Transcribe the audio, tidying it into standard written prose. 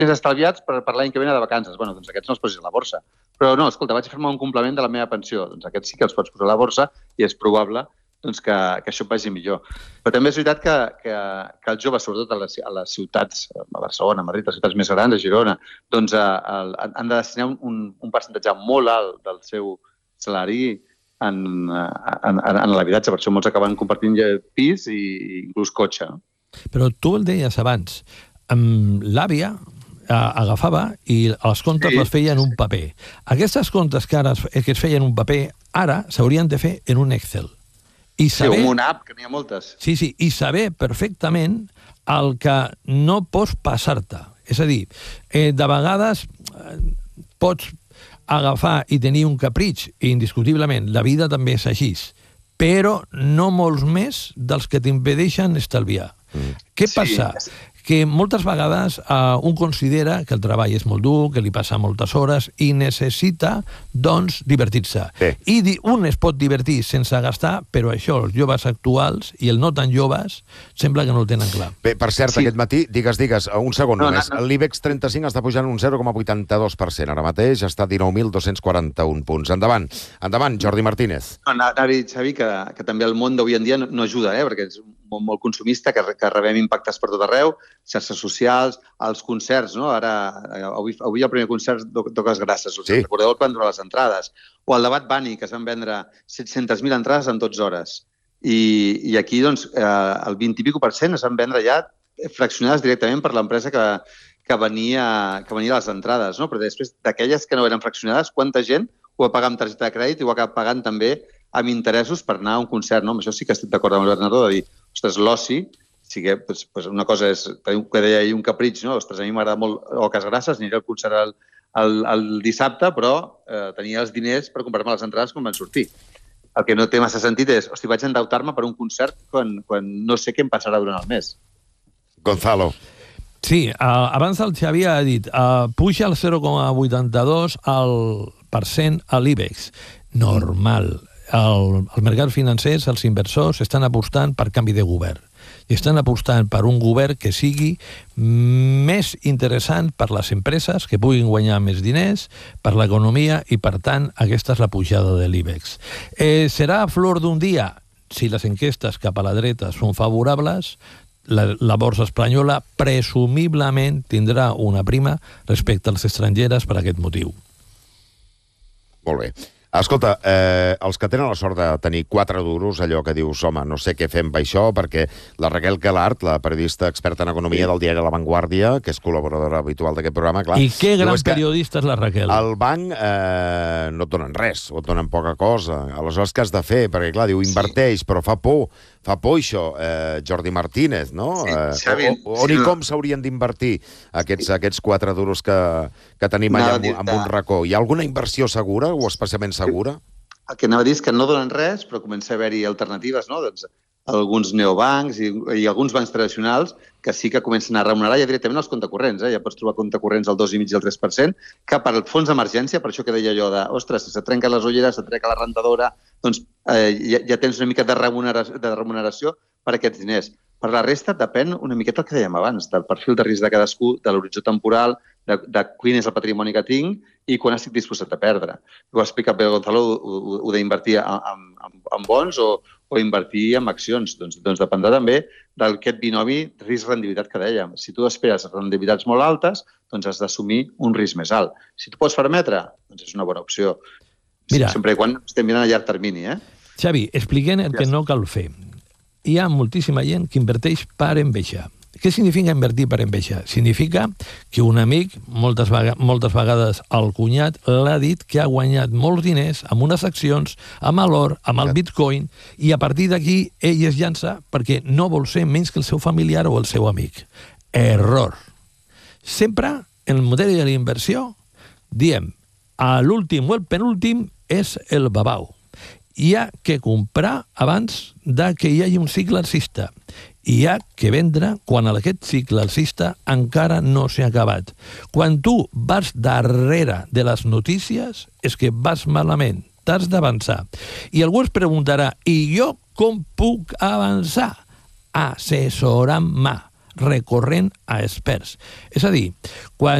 estalviats per l'any que ve anar de vacances. Bueno, doncs aquests no els posis a la borsa. Però no, escolta, vaig fer-me un complement de la meva pensió. Doncs aquests sí que els pots posar a la borsa i és probable doncs, que això et vagi millor. Però també és veritat que els joves, sobretot a les ciutats, a Barcelona, a Madrid, a les ciutats més grans, a Girona, doncs han de destinar un percentatge molt alt del seu salari en l'habitatge. Per això molts acaben compartint pis i inclús cotxe. Però tu el deies abans, l'àvia agafava i els comptes les feia en un paper. Aquestes comptes que ara es feien en un paper, ara s'haurien de fer en un Excel. Sí, o en una app, que n'hi ha moltes. Sí, i saber perfectament el que no pots passar-te. És a dir, de vegades pots agafar i tenir un capritx, i indiscutiblement, la vida també és així, però no molts més dels que t'impedeixen estalviar. Què passa? Que moltes vegades un considera que el treball és molt dur, que li passa moltes hores i necessita, doncs, divertir-se. I un es pot divertir sense gastar, però això, els joves actuals i el no tan joves, sembla que no ho tenen clar. Bé, per cert, aquest matí, digues, un segon només, l'IBEX 35 està pujant un 0,82%, ara mateix està a 19.241 punts. Endavant, Jordi Martínez. Anava a dir, Xavi, que també el món d'avui en dia no ajuda, perquè és un món molt consumista, que rebem impactes per tot arreu, xarxes socials, els concerts, no? Avui el primer concert d'Oques Grasses, us recordeu quan duren les entrades, o el debat Bani, que es van vendre 700.000 entrades en 12 hores. I aquí, doncs, el 20 i pico % es van vendre ja fraccionades directament per l'empresa que venia a les entrades, no? Però després, d'aquelles que no eren fraccionades, quanta gent ho va pagar amb targeta de crèdit i ho va acabar pagant també amb interessos per anar a un concert, no? Amb això sí que estic d'acord amb el Bernardo, de dir, ostres, l'oci, una cosa és, que deia ahir un capritx, no? Ostres, a mi m'agrada molt Oques Grasses, aniré al concert el dissabte, però tenia els diners per comprar-me les entrades quan van sortir. El que no té massa sentit és, hosti, vaig endeutar-me per un concert quan no sé què em passarà durant el mes. Gonzalo. Sí, abans el Xavi ha dit, puja el 0,82% a l'IBEX. Normal. Els mercats financers, els inversors, estan apostant per canvi de govern. I estan apostant per un govern que sigui més interessant per les empreses, que puguin guanyar més diners, per l'economia, i, per tant, aquesta és la pujada de l'IBEX. Serà a flor d'un dia? Si les enquestes cap a la dreta són favorables, la borsa espanyola presumiblement tindrà una prima respecte als estrangeres per aquest motiu. Molt bé. Escolta, els que tenen la sort de tenir 4 duros, allò que dius, home, no sé què fem per això, perquè la Raquel Quelart, la periodista experta en economia del diari La Vanguardia, que és col·laboradora habitual d'aquest programa, clar... I que gran periodista és la Raquel. Al banc no et donen res, o et donen poca cosa. Aleshores, què has de fer? Perquè, clar, diu, inverteix, però fa por això, Jordi Martínez, no? On i com s'haurien d'invertir aquests 4 duros que tenim allà amb un racó? Hi ha alguna inversió segura o especialment segura? El que anava a dir és que no donen res, però comença a haver-hi alternatives, no? Doncs alguns neobancs i alguns bancs tradicionals que sí que comencen a remunerar ja directament els comptacorrents. Ja pots trobar comptacorrents al 2,5 i al 3%, que per al fons d'emergència, per això que deia jo de, ostres, si se trenquen les ulleres, se trenca la rentadora, doncs ja tens una mica de remuneració per aquests diners. Per la resta depèn una miqueta el que dèiem abans, del perfil de risc de cadascú, de l'horitzó temporal, de quin és el patrimoni que tinc i quan estic disposat a perdre. Ho ha explicat bé Gonzalo, ho d'invertir en bons o invertir en accions. Doncs dependrà també d'aquest binomi risc-rendibilitat que dèiem. Si tu esperes rendibilitats molt altes, doncs has d'assumir un risc més alt. Si tu pots permetre, doncs és una bona opció. Mira, sempre i quan estem mirant a llarg termini, Xavi, expliquem el que no cal fer. Hi ha moltíssima gent que inverteix per enveja. Què significa invertir per enveja? Significa que un amic, moltes vegades el cunyat, l'ha dit que ha guanyat molts diners amb unes accions, amb l'or, amb el bitcoin, i a partir d'aquí ell es llança perquè no vol ser menys que el seu familiar o el seu amic. Error. Sempre, en el model de la inversió, diem, l'últim o el penúltim és el babau. Hi ha que comprar abans que hi hagi un cicle alcista. Hi ha que vendre quan aquest cicle alcista encara no s'ha acabat. Quan tu vas darrere de les notícies és que vas malament, t'has d'avançar. I algú es preguntarà, i jo com puc avançar? Assessorant-me. recorrent a experts. És a dir, quan